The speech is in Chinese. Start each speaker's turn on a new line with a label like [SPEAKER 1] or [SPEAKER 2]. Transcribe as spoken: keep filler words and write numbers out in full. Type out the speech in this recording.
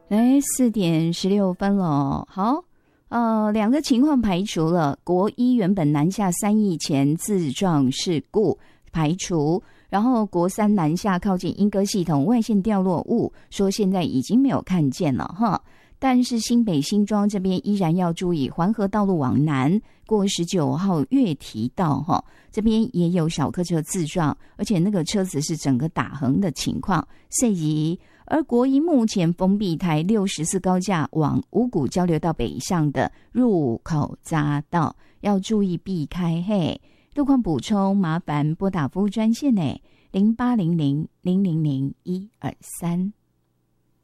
[SPEAKER 1] 来四点十六分了，好，呃，两个情况排除了，国一原本南下三亿前自撞事故排除，然后国三南下靠近莺歌系统外线掉落物，说现在已经没有看见了哈。但是新北新庄这边依然要注意，环河道路往南过十九号月堤道哈，这边也有小客车自撞，而且那个车子是整个打横的情况，所以而国一目前封闭台六十四高架往五股交流道北向的入口匝道，要注意避开嘿。路况补充，麻烦拨打服务专线呢零八零零零零零一二三。